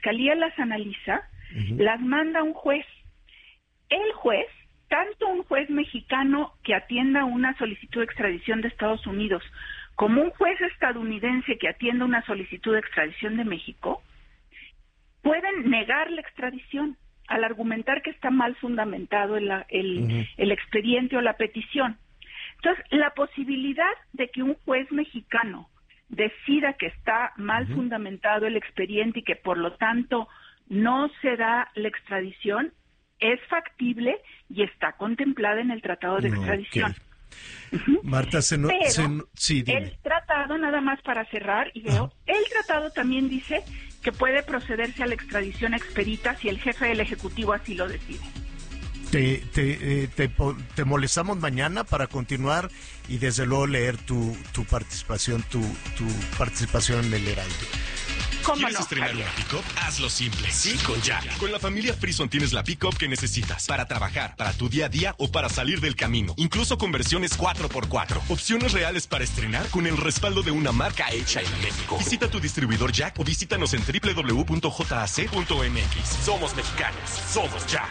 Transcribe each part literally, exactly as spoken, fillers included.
Fiscalía las analiza, uh-huh. las manda a un juez. El juez, tanto un juez mexicano que atienda una solicitud de extradición de Estados Unidos, como un juez estadounidense que atienda una solicitud de extradición de México, pueden negar la extradición al argumentar que está mal fundamentado el, el, uh-huh. el expediente o la petición. Entonces, la posibilidad de que un juez mexicano decida que está mal uh-huh. fundamentado el expediente y que por lo tanto no se da la extradición es factible y está contemplada en el Tratado de Extradición. Okay. Uh-huh. Marta, se no, Pero se no, sí, dime. El tratado, nada más para cerrar, y veo, uh-huh. el tratado también dice que puede procederse a la extradición expedita si el jefe del Ejecutivo así lo decide. Te, te, eh, te, te molestamos mañana para continuar y desde luego leer tu, tu participación, tu, tu participación en el Heraldo. ¿Quieres no, estrenar Javier? Una pick-up? Hazlo simple. Sí, con Jack. Con la familia Frison tienes la pick-up que necesitas para trabajar, para tu día a día o para salir del camino. Incluso con versiones cuatro por cuatro. Opciones reales para estrenar con el respaldo de una marca hecha en México. Visita tu distribuidor Jack o visítanos en doble u doble u doble u punto j a c punto m x. Somos mexicanos. Somos Jack.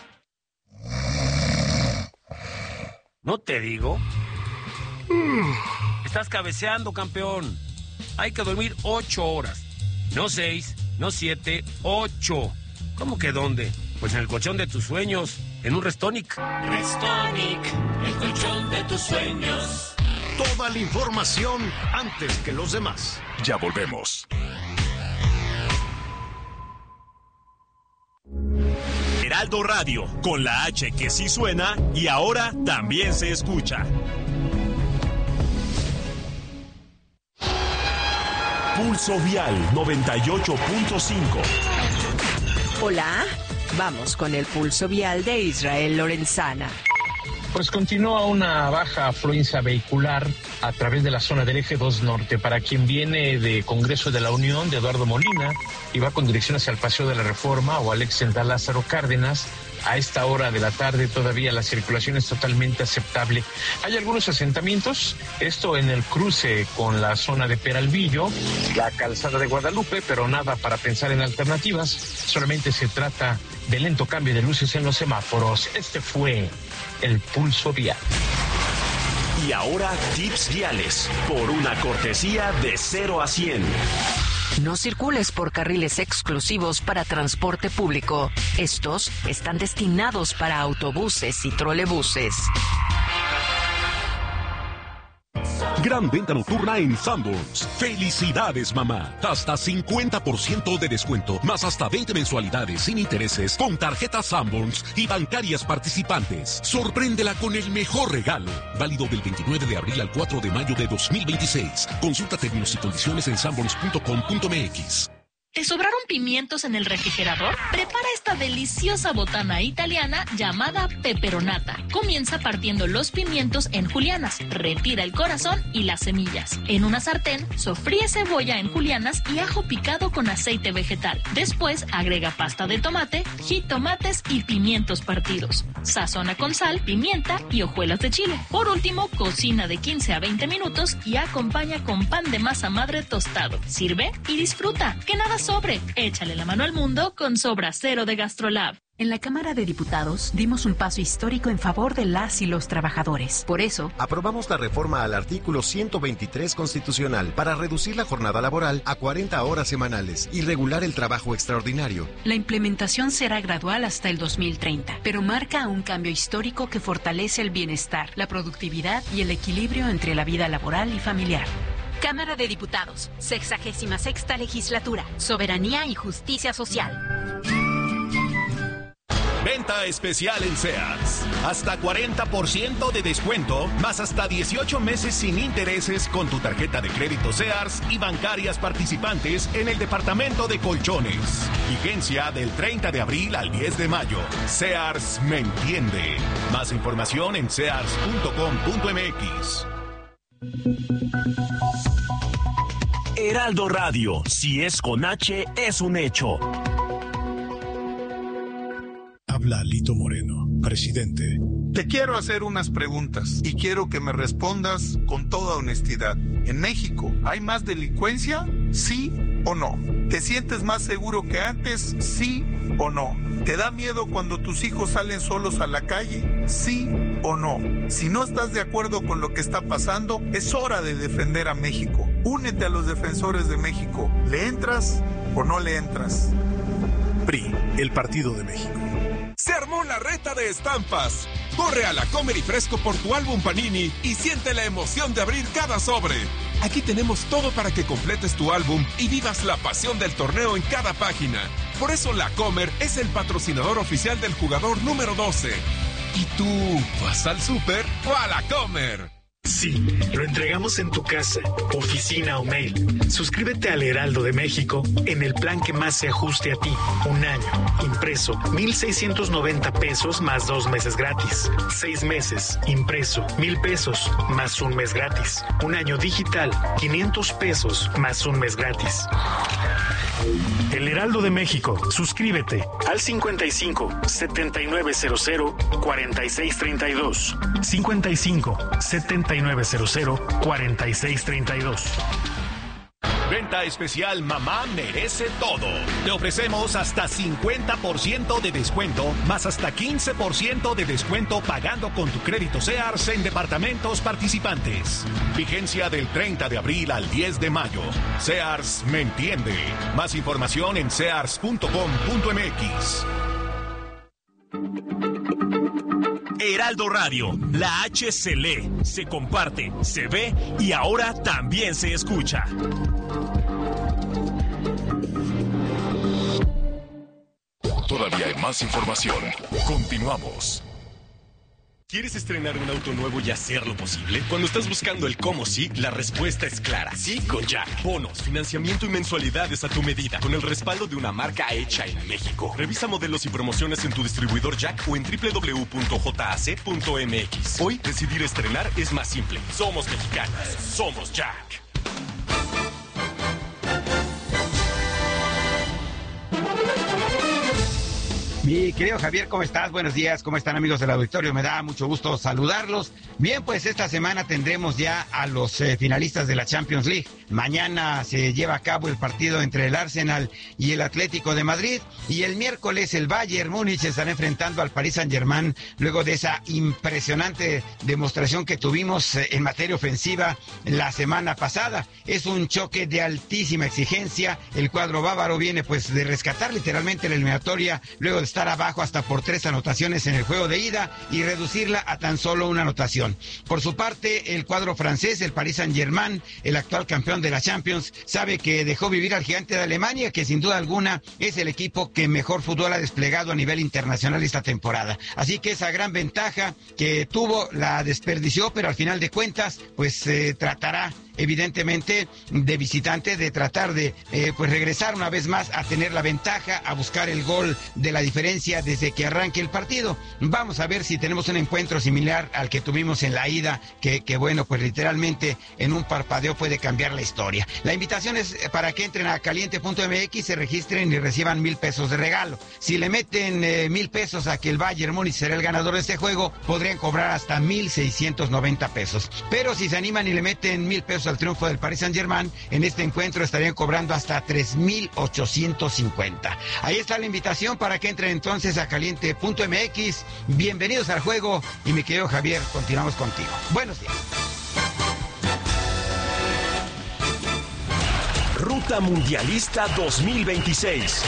¿No te digo? Mm. Estás cabeceando, campeón. Hay que dormir ocho horas. No seis, no siete, ocho. ¿Cómo que dónde? Pues en el colchón de tus sueños, en un Restonic. Restonic, el colchón de tus sueños. Toda la información antes que los demás. Ya volvemos. Heraldo Radio, con la H que sí suena y ahora también se escucha. Pulso Vial noventa y ocho punto cinco. Hola, vamos con el Pulso Vial de Israel Lorenzana. Pues continúa una baja afluencia vehicular a través de la zona del eje dos Norte. Para quien viene de Congreso de la Unión, de Eduardo Molina, y va con dirección hacia el Paseo de la Reforma o al ex central Lázaro Cárdenas, a esta hora de la tarde todavía la circulación es totalmente aceptable. Hay algunos asentamientos, esto en el cruce con la zona de Peralvillo, la calzada de Guadalupe, pero nada para pensar en alternativas, solamente se trata de lento cambio de luces en los semáforos. Este fue el Pulso Vial. Y ahora tips viales, por una cortesía de cero a cien. No circules por carriles exclusivos para transporte público. Estos están destinados para autobuses y trolebuses. Gran venta nocturna en Sanborns. ¡Felicidades, mamá! Hasta cincuenta por ciento de descuento, más hasta veinte mensualidades sin intereses con tarjetas Sanborns y bancarias participantes. Sorpréndela con el mejor regalo. Válido del veintinueve de abril al cuatro de mayo de dos mil veintiséis. Consulta términos y condiciones en sanborns punto com punto m x. ¿Te sobraron pimientos en el refrigerador? Prepara esta deliciosa botana italiana llamada peperonata. Comienza partiendo los pimientos en julianas, retira el corazón y las semillas. En una sartén, sofríe cebolla en julianas y ajo picado con aceite vegetal. Después, agrega pasta de tomate, jitomates y pimientos partidos. Sazona con sal, pimienta y hojuelas de chile. Por último, cocina de quince a veinte minutos y acompaña con pan de masa madre tostado. Sirve y disfruta. Que nada sobre. Échale la mano al mundo con Sobra Cero de GastroLab. En la Cámara de Diputados dimos un paso histórico en favor de las y los trabajadores. Por eso, aprobamos la reforma al artículo ciento veintitrés constitucional para reducir la jornada laboral a cuarenta horas semanales y regular el trabajo extraordinario. La implementación será gradual hasta el dos mil treinta, pero marca un cambio histórico que fortalece el bienestar, la productividad y el equilibrio entre la vida laboral y familiar. Cámara de Diputados, sexagésima sexta legislatura, soberanía y justicia social. Venta especial en Sears. Hasta cuarenta por ciento de descuento, más hasta dieciocho meses sin intereses con tu tarjeta de crédito Sears y bancarias participantes en el departamento de colchones. Vigencia del treinta de abril al diez de mayo. Sears me entiende. Más información en sears punto com punto m x. Heraldo Radio, si es con H, es un hecho. Habla Lito Moreno, presidente. Te quiero hacer unas preguntas y quiero que me respondas con toda honestidad. ¿En México hay más delincuencia? ¿Sí o no? ¿Te sientes más seguro que antes? ¿Sí o no? ¿Te da miedo cuando tus hijos salen solos a la calle? ¿Sí o no? Si no estás de acuerdo con lo que está pasando, es hora de defender a México. Únete a los defensores de México. ¿Le entras o no le entras? P R I, el Partido de México. Se armó la reta de estampas. Corre a la Comer y Fresco por tu álbum Panini y siente la emoción de abrir cada sobre. Aquí tenemos todo para que completes tu álbum y vivas la pasión del torneo en cada página. Por eso La Comer es el patrocinador oficial del jugador número doce. ¿Y tú vas al súper o a La Comer? Sí, lo entregamos en tu casa, oficina o mail. Suscríbete al Heraldo de México en el plan que más se ajuste a ti. Un año, impreso, mil seiscientos noventa pesos más dos meses gratis. Seis meses, impreso, mil pesos más un mes gratis. Un año digital, quinientos pesos más un mes gratis. El Heraldo de México, suscríbete al cincuenta y cinco, setenta y nueve cero cero, cuarenta y seis treinta y dos. cincuenta y cinco, setenta y nueve cero cero, cuarenta y seis treinta y dos. Venta especial Mamá Merece Todo. Te ofrecemos hasta cincuenta por ciento de descuento, más hasta quince por ciento de descuento pagando con tu crédito Sears en departamentos participantes. Vigencia del treinta de abril al diez de mayo. Sears me entiende. Más información en sears punto com punto m x. Heraldo Radio, la H se lee, se comparte, se ve y ahora también se escucha. Todavía hay más información. Continuamos. ¿Quieres estrenar un auto nuevo y hacerlo posible? Cuando estás buscando el cómo sí, la respuesta es clara. Sí con Jack. Bonos, financiamiento y mensualidades a tu medida, con el respaldo de una marca hecha en México. Revisa modelos y promociones en tu distribuidor Jack o en doble u doble u doble u punto j a c punto m x. Hoy, decidir estrenar es más simple. Somos mexicanos. Somos Jack. Mi querido Javier, ¿cómo estás? Buenos días, ¿cómo están amigos del auditorio? Me da mucho gusto saludarlos. Bien, pues esta semana tendremos ya a los eh, finalistas de la Champions League. Mañana se lleva a cabo el partido entre el Arsenal y el Atlético de Madrid. Y el miércoles el Bayern Múnich se estará enfrentando al Paris Saint-Germain luego de esa impresionante demostración que tuvimos eh, en materia ofensiva la semana pasada. Es un choque de altísima exigencia. El cuadro bávaro viene pues de rescatar literalmente la eliminatoria luego de estar abajo hasta por tres anotaciones en el juego de ida y reducirla a tan solo una anotación. Por su parte, el cuadro francés, el Paris Saint-Germain, el actual campeón de la Champions, sabe que dejó vivir al gigante de Alemania, que sin duda alguna es el equipo que mejor fútbol ha desplegado a nivel internacional esta temporada. Así que esa gran ventaja que tuvo la desperdició, pero al final de cuentas, pues eh, tratará evidentemente de visitante de tratar de eh, pues regresar una vez más a tener la ventaja, a buscar el gol de la diferencia desde que arranque el partido. Vamos a ver si tenemos un encuentro similar al que tuvimos en la ida, que, que bueno, pues literalmente en un parpadeo puede cambiar la historia. La invitación es para que entren a caliente punto m x, se registren y reciban mil pesos de regalo. Si le meten eh, mil pesos a que el Bayern Múnich será el ganador de este juego, podrían cobrar hasta mil seiscientos noventa pesos. Pero si se animan y le meten mil pesos al triunfo del Paris Saint-Germain, en este encuentro estarían cobrando hasta tres mil ochocientos cincuenta. Ahí está la invitación para que entren entonces a caliente punto m x. Bienvenidos al juego y mi querido Javier, continuamos contigo. Buenos días. Ruta Mundialista dos mil veintiséis.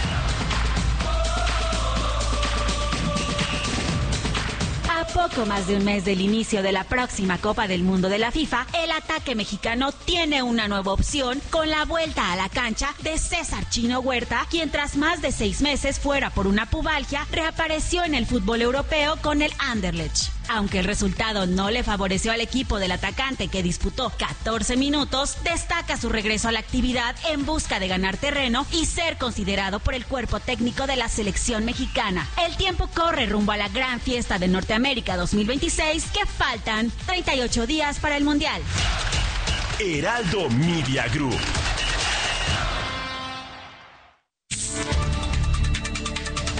A poco más de un mes del inicio de la próxima Copa del Mundo de la FIFA, el ataque mexicano tiene una nueva opción con la vuelta a la cancha de César Chino Huerta, quien tras más de seis meses fuera por una pubalgia, reapareció en el fútbol europeo con el Anderlecht. Aunque el resultado no le favoreció al equipo del atacante, que disputó catorce minutos, destaca su regreso a la actividad en busca de ganar terreno y ser considerado por el cuerpo técnico de la selección mexicana. El tiempo corre rumbo a la gran fiesta de Norteamérica dos mil veintiséis, que faltan treinta y ocho días para el Mundial. Heraldo Media Group.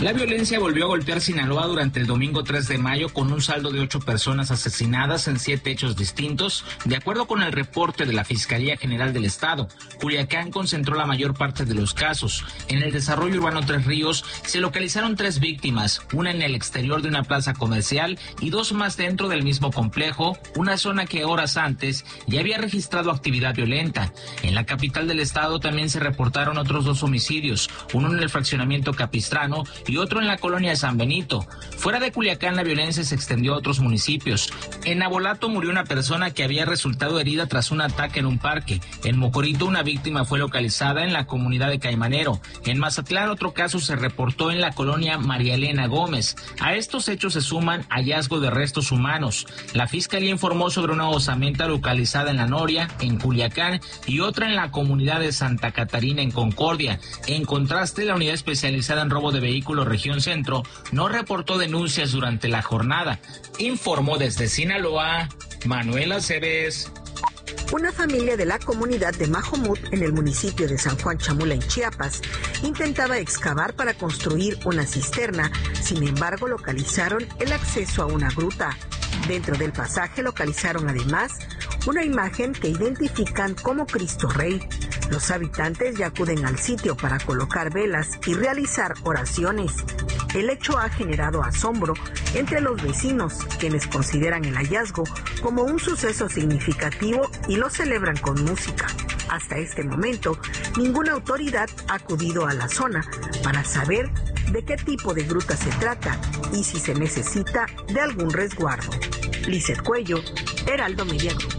La violencia volvió a golpear Sinaloa durante el domingo tres de mayo con un saldo de ocho personas asesinadas en siete hechos distintos, de acuerdo con el reporte de la Fiscalía General del Estado. Culiacán concentró la mayor parte de los casos. En el desarrollo urbano Tres Ríos se localizaron tres víctimas, una en el exterior de una plaza comercial y dos más dentro del mismo complejo, una zona que horas antes ya había registrado actividad violenta. En la capital del estado también se reportaron otros dos homicidios, uno en el fraccionamiento Capistrano y otro en la colonia San Benito. Fuera de Culiacán, la violencia se extendió a otros municipios. En Abolato murió una persona que había resultado herida tras un ataque en un parque. En Mocorito, una víctima fue localizada en la comunidad de Caimanero. En Mazatlán, otro caso se reportó en la colonia María Elena Gómez. A estos hechos se suman hallazgo de restos humanos. La Fiscalía informó sobre una osamenta localizada en La Noria, en Culiacán, y otra en la comunidad de Santa Catarina, en Concordia. En contraste, la unidad especializada en robo de vehículos Región Centro no reportó denuncias durante la jornada. Informó desde Sinaloa, Manuel Aceves. Una familia de la comunidad de Majomut, en el municipio de San Juan Chamula, en Chiapas, intentaba excavar para construir una cisterna. Sin embargo, localizaron el acceso a una gruta. Dentro del pasaje localizaron además una imagen que identifican como Cristo Rey. Los habitantes ya acuden al sitio para colocar velas y realizar oraciones. El hecho ha generado asombro entre los vecinos, quienes consideran el hallazgo como un suceso significativo y lo celebran con música. Hasta este momento, ninguna autoridad ha acudido a la zona para saber de qué tipo de gruta se trata y si se necesita de algún resguardo. Lizeth Cuello, Heraldo Media Group.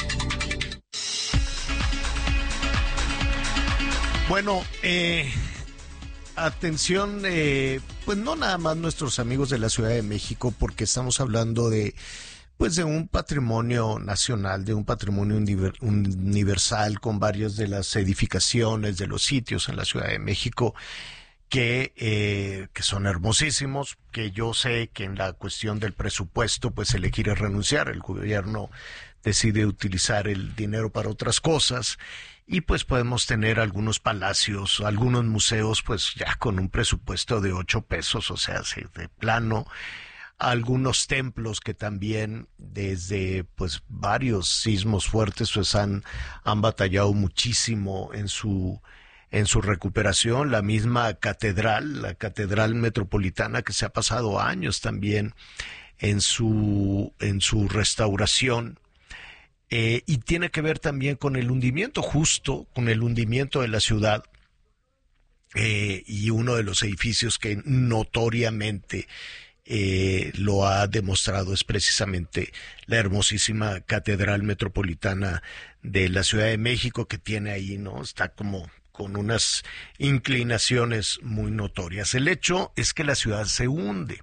Bueno, eh, atención, eh, pues no nada más nuestros amigos de la Ciudad de México, porque estamos hablando de, pues de un patrimonio nacional, de un patrimonio universal con varias de las edificaciones, de los sitios en la Ciudad de México que, eh, que son hermosísimos, que yo sé que en la cuestión del presupuesto pues se le quiere renunciar, el gobierno decide utilizar el dinero para otras cosas. Y pues podemos tener algunos palacios, algunos museos, pues ya con un presupuesto de ocho pesos, o sea, de plano. Algunos templos que también desde pues varios sismos fuertes pues han, han batallado muchísimo en su, en su recuperación. La misma catedral, la catedral metropolitana, que se ha pasado años también en su, en su restauración. Eh, y tiene que ver también con el hundimiento, justo con el hundimiento de la ciudad, eh, y uno de los edificios que notoriamente eh, lo ha demostrado es precisamente la hermosísima Catedral Metropolitana de la Ciudad de México, que tiene ahí, ¿no? Está como con unas inclinaciones muy notorias. El hecho es que la ciudad se hunde.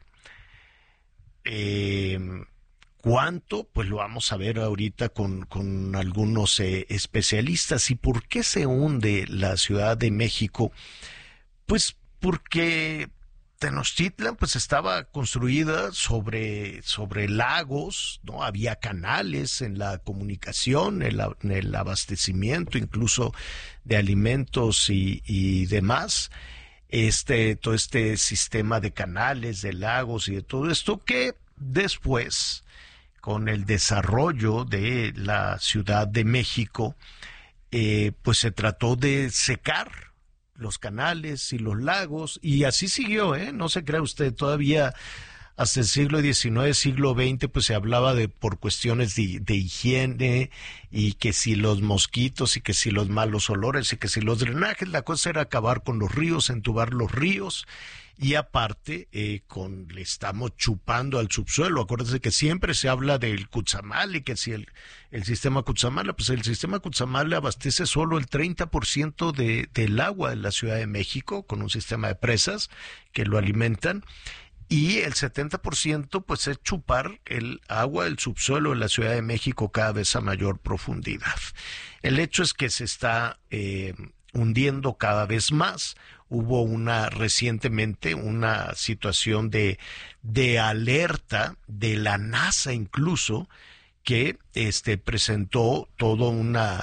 Eh... ¿Cuánto? Pues lo vamos a ver ahorita con, con algunos eh, especialistas. ¿Y por qué se hunde la Ciudad de México? Pues porque Tenochtitlan pues estaba construida sobre, sobre lagos, ¿no? Había canales en la comunicación, en, la, en el abastecimiento incluso de alimentos y, y demás. Este, todo este sistema de canales, de lagos y de todo esto que después, con el desarrollo de la Ciudad de México, eh, pues se trató de secar los canales y los lagos, y así siguió, ¿eh? No se crea usted, todavía hasta el siglo diecinueve, siglo veinte, pues se hablaba de por cuestiones de, de higiene, y que si los mosquitos, y que si los malos olores, y que si los drenajes. La cosa era acabar con los ríos, entubar los ríos, y aparte, eh, con le estamos chupando al subsuelo. Acuérdense que siempre se habla del Cutzamala, y que si el, el sistema Cutzamala, pues el sistema Cutzamala abastece solo el treinta por ciento de, del agua de la Ciudad de México, con un sistema de presas que lo alimentan, y el setenta por ciento pues es chupar el agua del subsuelo de la Ciudad de México cada vez a mayor profundidad. El hecho es que se está eh, hundiendo cada vez más. Hubo una recientemente una situación de, de alerta de la NASA incluso, que este presentó todo una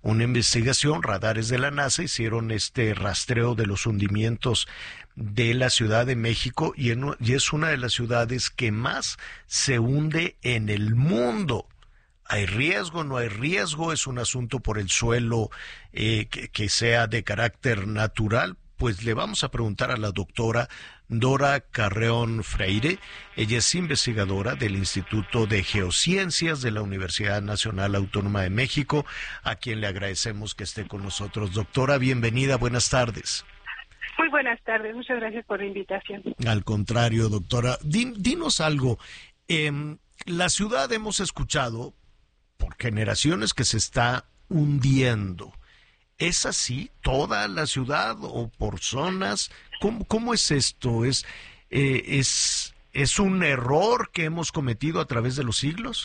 una investigación, radares de la NASA hicieron este rastreo de los hundimientos de la Ciudad de México y, en, y es una de las ciudades que más se hunde en el mundo. ¿Hay riesgo? ¿No hay riesgo? ¿Es un asunto por el suelo eh, que, que sea de carácter natural? Pues le vamos a preguntar a la doctora Dora Carreón Freire. Ella es investigadora del Instituto de Geociencias de la Universidad Nacional Autónoma de México, a quien le agradecemos que esté con nosotros. Doctora, bienvenida, buenas tardes. Muy buenas tardes, muchas gracias por la invitación. Al contrario, doctora, din, dinos algo. Eh, la ciudad hemos escuchado por generaciones que se está hundiendo. ¿Es así toda la ciudad o por zonas? ¿Cómo, cómo es esto? ¿Es, eh, es, ¿Es un error que hemos cometido a través de los siglos?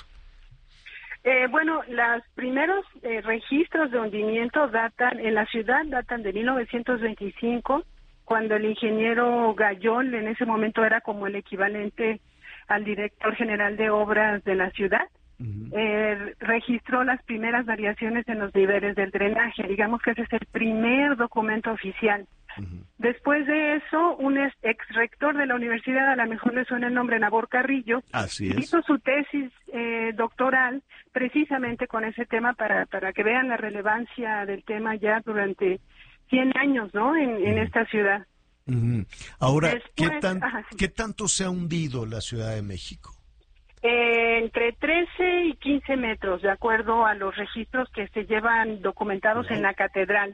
Eh, bueno, los primeros eh, registros de hundimiento datan en la ciudad, datan de mil novecientos veinticinco, cuando el ingeniero Gallón, en ese momento era como el equivalente al director general de obras de la ciudad, uh-huh. eh, registró las primeras variaciones en los niveles del drenaje. Digamos que ese es el primer documento oficial. Uh-huh. Después de eso, un ex rector de la universidad, a lo mejor le suena el nombre, Nabor Carrillo, Así es. hizo su tesis eh, doctoral precisamente con ese tema para, para que vean la relevancia del tema ya durante cien años, ¿no? En, uh-huh. en esta ciudad. Uh-huh. Ahora, Después, ¿qué, tan, ajá, sí. ¿qué tanto se ha hundido la Ciudad de México? Eh, entre trece y quince metros, de acuerdo a los registros que se llevan documentados wow. en la catedral.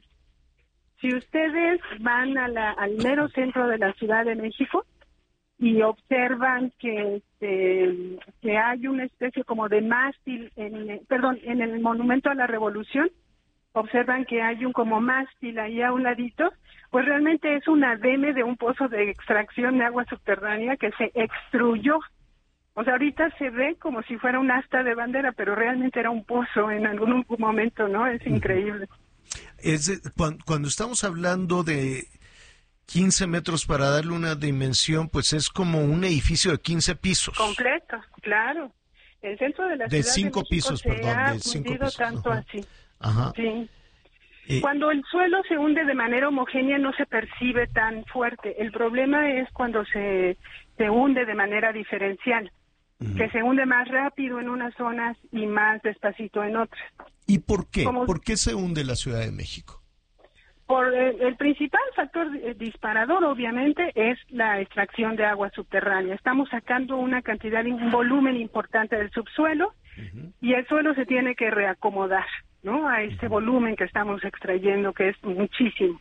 Si ustedes van a la, al mero centro de la Ciudad de México y observan que, este, que hay una especie como de mástil, en, perdón, en el Monumento a la Revolución, observan que hay un como mástil ahí a un ladito, pues realmente es un ademe de un pozo de extracción de agua subterránea que se extruyó. O sea, ahorita se ve como si fuera un asta de bandera, pero realmente era un pozo en algún momento, ¿no? Es increíble. Es de, cuando, cuando estamos hablando de quince metros, para darle una dimensión, pues es como un edificio de quince pisos. Completo, claro. El centro de la de Ciudad cinco de México pisos, se perdón, ha de cinco hundido pisos. tanto Ajá. así. Ajá. Sí. Eh, Cuando el suelo se hunde de manera homogénea no se percibe tan fuerte. El problema es cuando se, se hunde de manera diferencial, uh-huh. que se hunde más rápido en unas zonas y más despacito en otras. ¿Y por qué? Como, ¿Por qué se hunde la Ciudad de México? Por el, el principal factor disparador, obviamente, es la extracción de agua subterránea. Estamos sacando una cantidad, un volumen importante del subsuelo, uh-huh. y el suelo se tiene que reacomodar, ¿no? A este uh-huh. volumen que estamos extrayendo, que es muchísimo.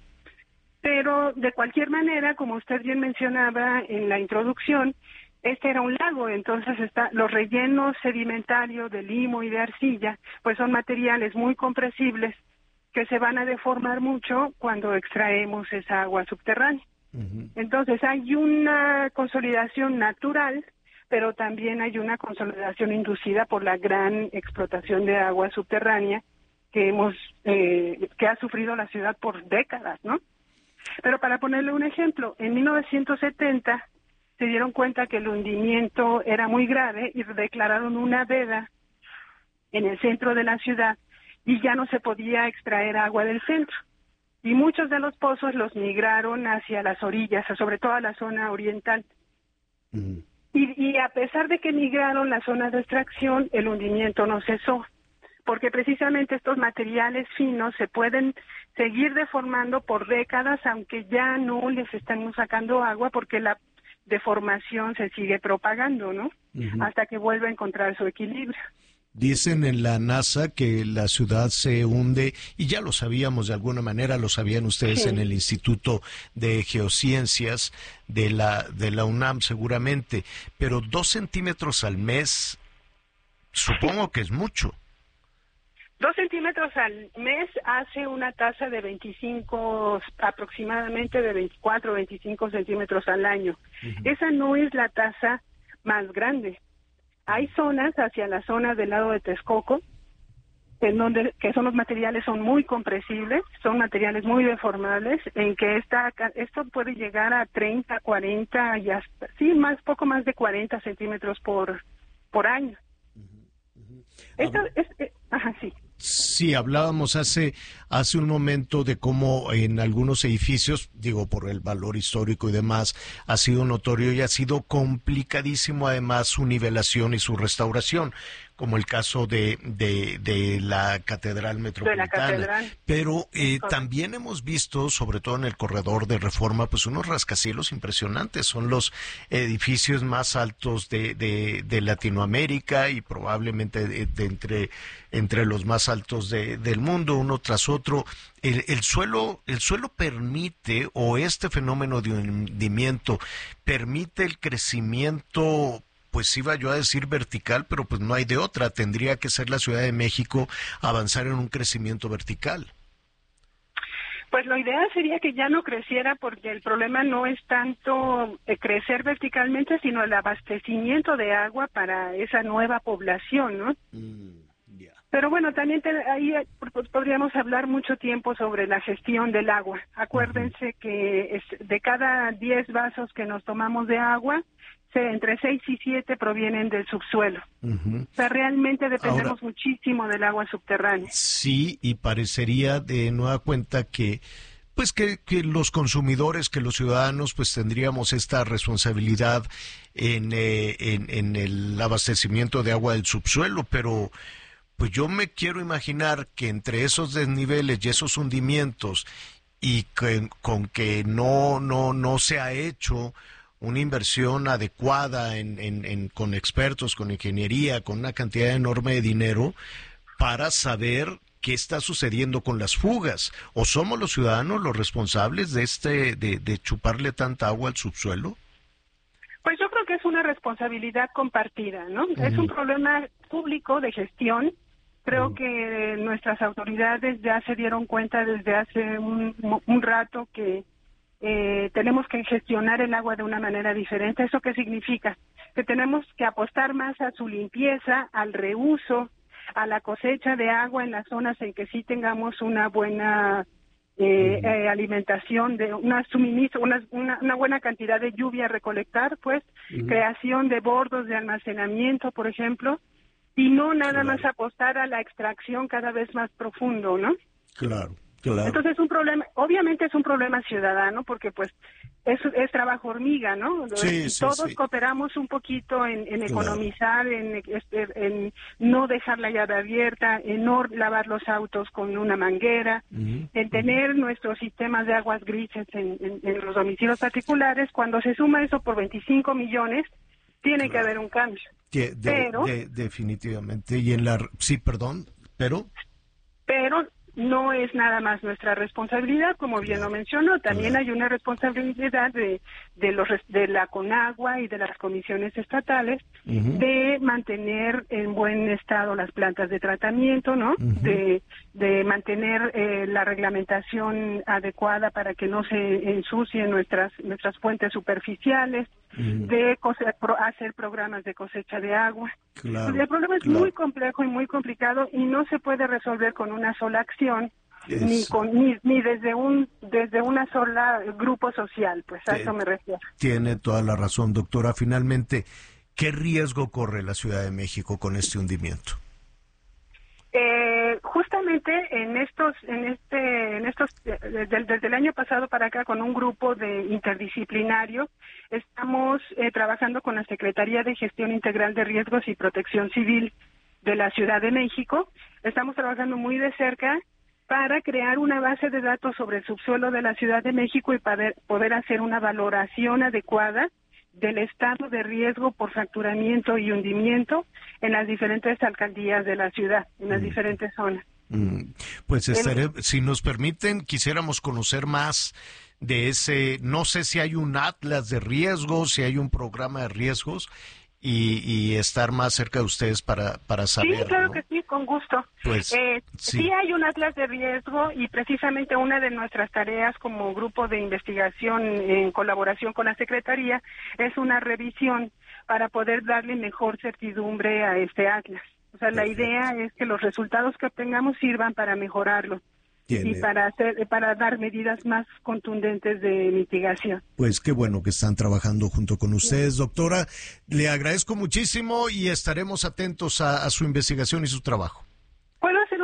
Pero, de cualquier manera, como usted bien mencionaba en la introducción, este era un lago, entonces está, los rellenos sedimentarios de limo y de arcilla, pues son materiales muy compresibles que se van a deformar mucho cuando extraemos esa agua subterránea. Uh-huh. Entonces hay una consolidación natural, pero también hay una consolidación inducida por la gran explotación de agua subterránea que hemos eh, que ha sufrido la ciudad por décadas, ¿no? Pero para ponerle un ejemplo, en mil novecientos setenta se dieron cuenta que el hundimiento era muy grave y declararon una veda en el centro de la ciudad y ya no se podía extraer agua del centro. Y muchos de los pozos los migraron hacia las orillas, sobre todo a la zona oriental. Mm. Y, y a pesar de que migraron las zonas de extracción, el hundimiento no cesó, porque precisamente estos materiales finos se pueden seguir deformando por décadas, aunque ya no les están sacando agua, porque la deformación se sigue propagando, ¿no? Uh-huh. Hasta que vuelve a encontrar su equilibrio. Dicen en la NASA que la ciudad se hunde, y ya lo sabíamos de alguna manera, lo sabían ustedes sí. en el Instituto de Geociencias de la, de la UNAM seguramente, pero dos centímetros al mes, supongo que es mucho. Dos centímetros al mes hace una tasa de veinticinco, aproximadamente de veinticuatro, veinticinco centímetros al año. Uh-huh. Esa no es la tasa más grande. Hay zonas hacia la zona del lado de Texcoco, en donde que son los materiales son muy compresibles, son materiales muy deformables, en que esta, esto puede llegar a treinta, cuarenta y hasta, sí, más poco más de cuarenta centímetros por por año. Uh-huh. Uh-huh. Esto ah, es, eh, ajá, sí. Sí, hablábamos hace hace un momento de cómo en algunos edificios, digo por el valor histórico y demás, ha sido notorio y ha sido complicadísimo además su nivelación y su restauración, como el caso de de, de la Catedral Metropolitana. De la Catedral. Pero eh, también hemos visto, sobre todo en el corredor de Reforma, pues unos rascacielos impresionantes. Son los edificios más altos de, de, de Latinoamérica y probablemente de, de entre entre los más altos de, del mundo, uno tras otro. El, el suelo, el suelo permite, o este fenómeno de hundimiento permite el crecimiento, pues iba yo a decir vertical, pero pues no hay de otra. Tendría que ser la Ciudad de México avanzar en un crecimiento vertical. Pues lo ideal sería que ya no creciera, porque el problema no es tanto eh, crecer verticalmente, sino el abastecimiento de agua para esa nueva población, ¿no? Mm. Pero bueno, también te, ahí podríamos hablar mucho tiempo sobre la gestión del agua. Acuérdense uh-huh. que es, de cada diez vasos que nos tomamos de agua, se, entre seis y siete provienen del subsuelo. Uh-huh. O sea, realmente dependemos Ahora, muchísimo del agua subterránea. Sí, y parecería de nueva cuenta que pues que, que los consumidores, que los ciudadanos, pues tendríamos esta responsabilidad en, eh, en, en el abastecimiento de agua del subsuelo, pero pues yo me quiero imaginar que entre esos desniveles y esos hundimientos y que, con que no no no se ha hecho una inversión adecuada en, en, en con expertos, con ingeniería, con una cantidad enorme de dinero para saber qué está sucediendo con las fugas, o somos los ciudadanos los responsables de este de, de chuparle tanta agua al subsuelo. Pues yo creo que es una responsabilidad compartida, ¿no? Uh-huh. Es un problema público de gestión. Creo uh-huh. que nuestras autoridades ya se dieron cuenta desde hace un, un rato que eh, tenemos que gestionar el agua de una manera diferente. ¿Eso qué significa? Que tenemos que apostar más a su limpieza, al reuso, a la cosecha de agua en las zonas en que sí tengamos una buena eh, uh-huh. eh, alimentación, de una suministro, una, una, una buena cantidad de lluvia a recolectar, pues, uh-huh. creación de bordos de almacenamiento, por ejemplo, y no nada claro. más apostar a la extracción cada vez más profundo, ¿no? Claro, claro. Entonces es un problema, obviamente es un problema ciudadano, porque pues es, es trabajo hormiga, ¿no? Sí, sí, Todos sí. cooperamos un poquito en, en economizar, claro. en, en no dejar la llave abierta, en no lavar los autos con una manguera, uh-huh. en tener uh-huh. nuestros sistemas de aguas grises en, en, en los domicilios particulares. Cuando se suma eso por veinticinco millones, tiene claro. que haber un cambio. De, de, pero, de, definitivamente. Y en la sí, perdón, pero pero no es nada más nuestra responsabilidad, como bien claro, lo mencionó. También claro. hay una responsabilidad de de los de la Conagua y de las comisiones estatales uh-huh. de mantener en buen estado las plantas de tratamiento, ¿no? Uh-huh. De de mantener eh, la reglamentación adecuada para que no se ensucien nuestras nuestras fuentes superficiales. Uh-huh. De cose- pro- hacer programas de cosecha de agua. Claro, el problema es claro. muy complejo y muy complicado y no se puede resolver con una sola acción es... ni con ni, ni desde un desde una sola grupo social, pues a Te, eso me refiero. Tiene toda la razón, doctora. Finalmente, ¿qué riesgo corre la Ciudad de México con este hundimiento? Eh, justamente en estos, en este, en estos, desde, desde el año pasado para acá, con un grupo de interdisciplinario, estamos eh, trabajando con la Secretaría de Gestión Integral de Riesgos y Protección Civil de la Ciudad de México. Estamos trabajando muy de cerca para crear una base de datos sobre el subsuelo de la Ciudad de México y poder, poder hacer una valoración adecuada del estado de riesgo por fracturamiento y hundimiento en las diferentes alcaldías de la ciudad, en las mm. diferentes zonas. Mm. Pues estaré, en... si nos permiten, quisiéramos conocer más de ese, no sé si hay un atlas de riesgos, si hay un programa de riesgos, y, y estar más cerca de ustedes para, para saber. Sí, claro, ¿no? que sí, con gusto. Pues, eh, sí. sí hay un atlas de riesgo y precisamente una de nuestras tareas como grupo de investigación en colaboración con la Secretaría es una revisión para poder darle mejor certidumbre a este atlas. O sea, la idea es que los resultados que obtengamos sirvan para mejorarlo. Tiene. Y para hacer, para dar medidas más contundentes de mitigación. Pues qué bueno que están trabajando junto con ustedes, doctora. Le agradezco muchísimo y estaremos atentos a, a su investigación y su trabajo. ¿Puedo hacer un último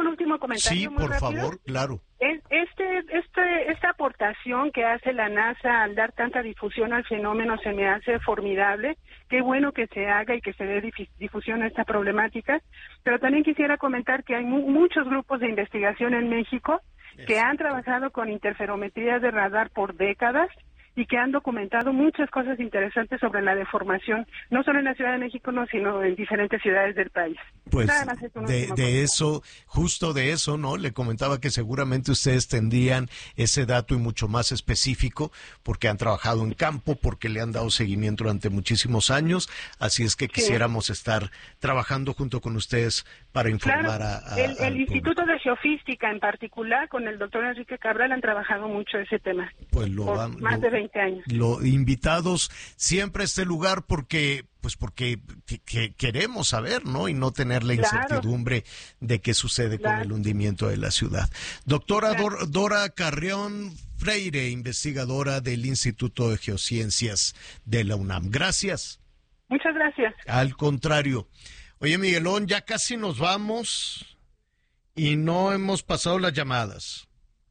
comentario Sí, muy por rápido? favor, claro. Este, este, esta aportación que hace la NASA al dar tanta difusión al fenómeno se me hace formidable. Qué bueno que se haga y que se dé difusión a esta problemática. Pero también quisiera comentar que hay mu muchos grupos de investigación en México que han trabajado con interferometría de radar por décadas y que han documentado muchas cosas interesantes sobre la deformación, no solo en la Ciudad de México, no, sino en diferentes ciudades del país. Pues Nada más es un de, último de eso, justo de eso, ¿no? Le comentaba que seguramente ustedes tendrían ese dato y mucho más específico, porque han trabajado en campo, porque le han dado seguimiento durante muchísimos años, así es que Sí. quisiéramos estar trabajando junto con ustedes para informar Claro, a, a el, al el Instituto de Geofísica en particular, con el doctor Enrique Cabral, han trabajado mucho ese tema. Pues lo por van- más lo- de veinte años. Lo invitados siempre a este lugar porque pues porque que- que queremos saber, ¿no? Y no tener la Claro. incertidumbre de qué sucede con Claro. el hundimiento de la ciudad. Doctora Dor- Dora Carrión Freire, investigadora del Instituto de Geociencias de la UNAM. Gracias. Muchas gracias. Al contrario. Oye, Miguelón, ya casi nos vamos y no hemos pasado las llamadas.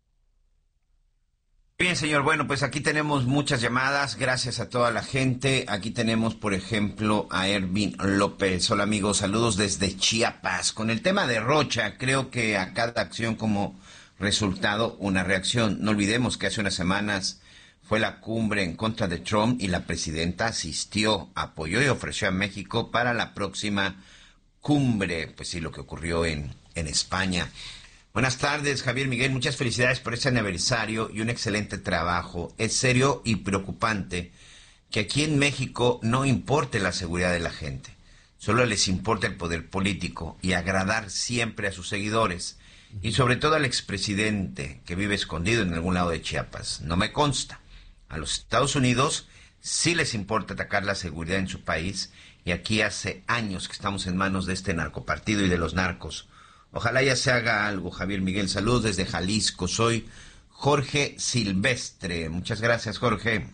Bien, señor. Bueno, pues aquí tenemos muchas llamadas. Gracias a toda la gente. Aquí tenemos, por ejemplo, a Ervin López. Hola, amigos. Saludos desde Chiapas. Con el tema de Rocha, creo que a cada acción como resultado una reacción. No olvidemos que hace unas semanas fue la cumbre en contra de Trump y la presidenta asistió, apoyó y ofreció a México para la próxima cumbre. Pues sí, lo que ocurrió en, en España. Buenas tardes, Javier Miguel. Muchas felicidades por este aniversario y un excelente trabajo. Es serio y preocupante que aquí en México no importe la seguridad de la gente. Solo les importa el poder político y agradar siempre a sus seguidores. Y sobre todo al expresidente que vive escondido en algún lado de Chiapas. No me consta. A los Estados Unidos sí les importa atacar la seguridad en su país y aquí hace años que estamos en manos de este narcopartido y de los narcos. Ojalá ya se haga algo, Javier Miguel. Saludos desde Jalisco. Soy Jorge Silvestre. Muchas gracias, Jorge.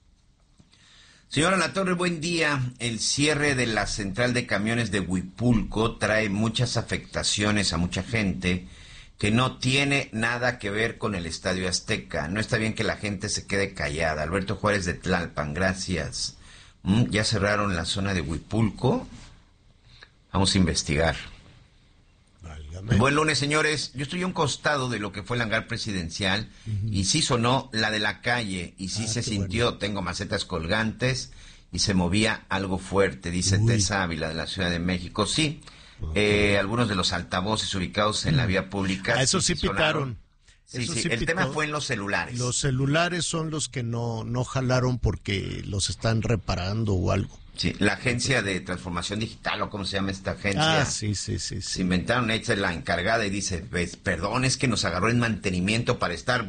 Señora Latorre, buen día. El cierre de la central de camiones de Huipulco trae muchas afectaciones a mucha gente que no tiene nada que ver con el Estadio Azteca. No está bien que la gente se quede callada. Alberto Juárez de Tlalpan, gracias. ¿Mm? ¿Ya cerraron la zona de Huipulco? Vamos a investigar. Buen lunes, señores. Yo estoy a un costado de lo que fue el hangar presidencial uh-huh. y sí sonó la de la calle y sí ah, se sintió, bueno. Tengo macetas colgantes y se movía algo fuerte, dice Uy. Tessa Ávila de la Ciudad de México. Sí, okay. eh, algunos de los altavoces ubicados en la vía pública. Ah, eso sí, sí pitaron. Sí, eso sí, sí el pitó. tema fue en los celulares. Los celulares son los que no, no jalaron porque los están reparando o algo. Sí, la agencia de transformación digital, o cómo se llama esta agencia. Ah, sí, sí, sí. sí. Se inventaron, ella es la encargada y dice, pues, perdón, es que nos agarró en mantenimiento para estar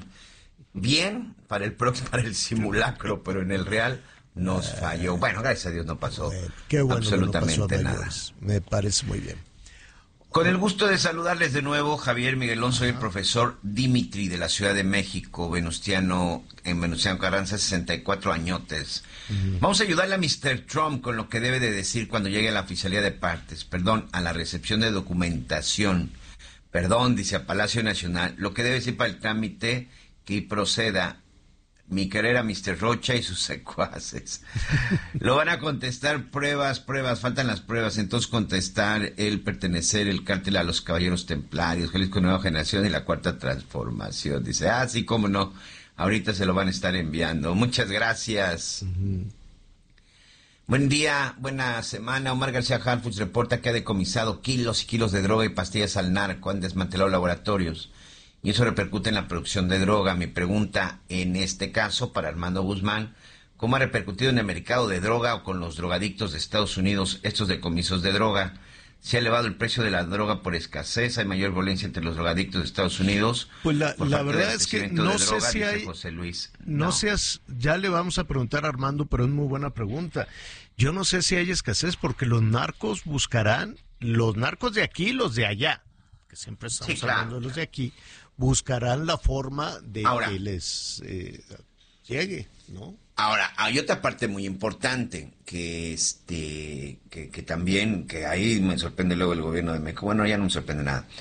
bien para el próximo, para el simulacro, pero en el real nos falló. Bueno, gracias a Dios no pasó bueno, qué bueno absolutamente que no pasó nada. Me parece muy bien. Con el gusto de saludarles de nuevo, Javier Miguelón, soy el profesor Dimitri de la Ciudad de México, Venustiano, en Venustiano Carranza, sesenta y cuatro añotes. Uh-huh. Vamos a ayudarle a mister Trump con lo que debe de decir cuando llegue a la oficialía de partes, perdón, a la recepción de documentación, perdón, dice a Palacio Nacional, lo que debe decir para el trámite que proceda. Mi querer a mister Rocha y sus secuaces. Lo van a contestar pruebas, pruebas, faltan las pruebas. Entonces contestar el pertenecer, el cártel a los Caballeros Templarios, Jalisco Nueva Generación y la Cuarta Transformación. Dice, ah, sí, cómo no. Ahorita se lo van a estar enviando. Muchas gracias. Uh-huh. Buen día, buena semana. Omar García Harfuch reporta que ha decomisado kilos y kilos de droga y pastillas al narco. Han desmantelado laboratorios. Y eso repercute en la producción de droga. Mi pregunta en este caso para Armando Guzmán, ¿cómo ha repercutido en el mercado de droga o con los drogadictos de Estados Unidos estos decomisos de droga? ¿Se ha elevado el precio de la droga por escasez? ¿Hay mayor violencia entre los drogadictos de Estados Unidos? Pues la, la verdad es que no sé si hay... José Luis. No, no seas... Ya le vamos a preguntar a Armando, pero es muy buena pregunta. Yo no sé si hay escasez porque los narcos buscarán, los narcos de aquí y los de allá, que siempre estamos sí, claro. hablando de los de aquí, buscarán la forma de Ahora, que les eh, llegue, ¿no? Ahora, hay otra parte muy importante que este que, que también, que ahí me sorprende luego el gobierno de México. Bueno, ya no me sorprende nada.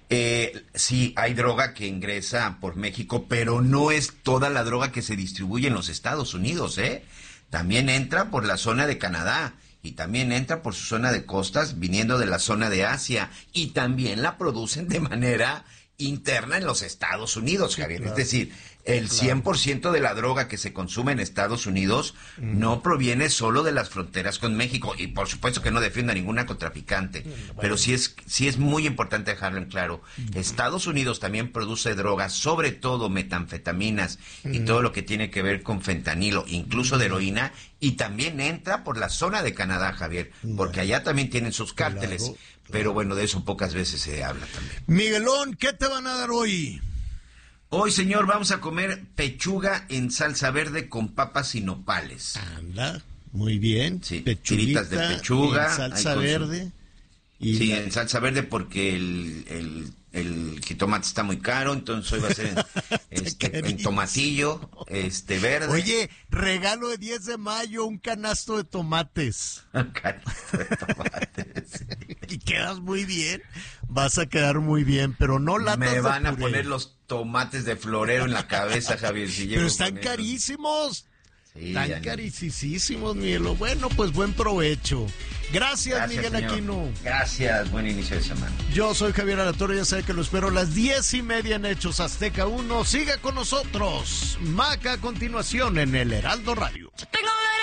Eh, sí, hay droga que ingresa por México, pero no es toda la droga que se distribuye en los Estados Unidos, ¿eh? También entra por la zona de Canadá y también entra por su zona de costas viniendo de la zona de Asia y también la producen de manera interna en los Estados Unidos, Javier. Sí, claro. Es decir, el claro. cien por ciento de la droga que se consume en Estados Unidos mm. no proviene solo de las fronteras con México, y por supuesto que no defiendo a ningún narcotraficante, mm, bueno. pero sí es, sí es muy importante dejarlo en claro. Mm. Estados Unidos también produce drogas, sobre todo metanfetaminas mm. y todo lo que tiene que ver con fentanilo, incluso mm. de heroína, y también entra por la zona de Canadá, Javier, mm. porque allá también tienen sus cárteles. Claro. Pero bueno, de eso pocas veces se habla también. Miguelón, ¿qué te van a dar hoy? Hoy, señor, vamos a comer pechuga en salsa verde con papas y nopales. Anda, muy bien. Sí, tiritas de pechuga. En salsa verde. Y sí, la... en salsa verde porque el, el, el jitomate está muy caro, entonces hoy va a ser en, este, en tomatillo este verde. Oye, regalo de diez de mayo, un canasto de tomates. Un canasto de tomates. Y quedas muy bien, vas a quedar muy bien, pero no latas Me van de a poner los tomates de florero en la cabeza, Javier. Si pero están carísimos. Sí, Tan carísimos, Miguel. Bueno, pues buen provecho. Gracias, Gracias Miguel señor. Aquino. Gracias, buen inicio de semana. Yo soy Javier Alatorre, ya sabe que lo espero a las diez y media en Hechos Azteca uno. Siga con nosotros. Maca a continuación en el Heraldo Radio. Tengo